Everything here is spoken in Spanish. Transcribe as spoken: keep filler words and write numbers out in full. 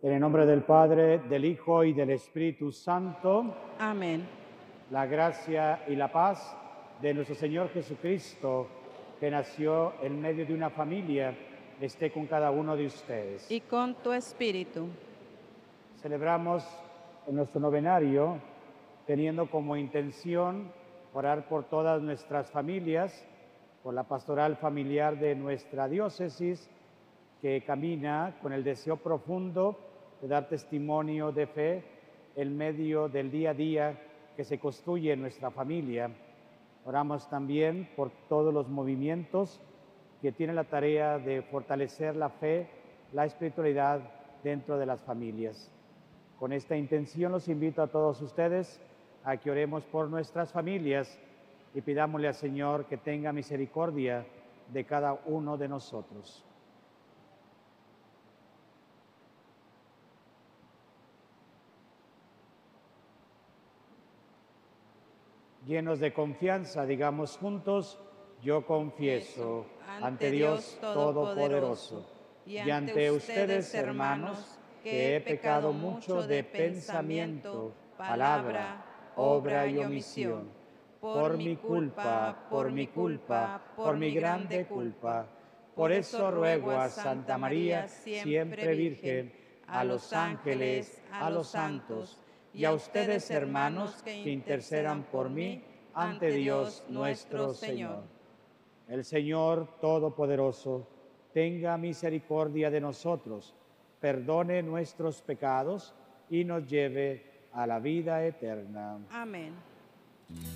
En el nombre del Padre, del Hijo y del Espíritu Santo, Amén. la gracia y la paz de nuestro Señor Jesucristo, que nació en medio de una familia, esté con cada uno de ustedes. Y con tu espíritu. Celebramos en nuestro novenario teniendo como intención orar por todas nuestras familias, por la pastoral familiar de nuestra diócesis, que camina con el deseo profundo de dar testimonio de fe en medio del día a día que se construye en nuestra familia. Oramos también por todos los movimientos que tienen la tarea de fortalecer la fe, la espiritualidad dentro de las familias. Con esta intención los invito a todos ustedes a que oremos por nuestras familias y pidámosle al Señor que tenga misericordia de cada uno de nosotros. Llenos de confianza, digamos juntos: yo confieso ante Dios Todopoderoso y ante ustedes, hermanos, que he pecado mucho de pensamiento, palabra, obra y omisión, por mi culpa, por mi culpa, por mi grande culpa. Por eso ruego a Santa María, siempre Virgen, a los ángeles, a los santos, y a ustedes, hermanos, que intercedan por mí ante Dios nuestro Señor. El Señor Todopoderoso tenga misericordia de nosotros, perdone nuestros pecados y nos lleve a la vida eterna. Amén.